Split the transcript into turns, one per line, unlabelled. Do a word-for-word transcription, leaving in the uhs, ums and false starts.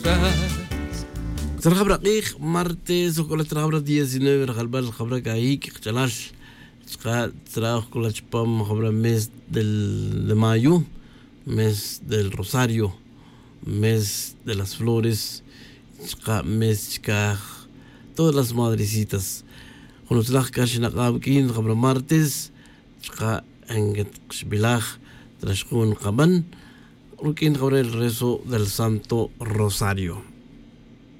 Trabra qik martes o con la trabra diecinueve regalbar el jabra caí que chalal trabajo con la chipam jabra mes del de mayo, mes del rosario, mes de las flores, mes ka todas las madrecitas con los laj kashina qabkin jabra martes ka enget qshbilaj trashkun qaban Urkin jabra el rezo del Santo Rosario.